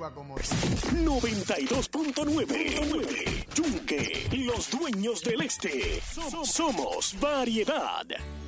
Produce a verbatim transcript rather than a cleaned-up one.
loca como tú. noventa y dos punto nueve. Yunque, los dueños del este. Somos variedad.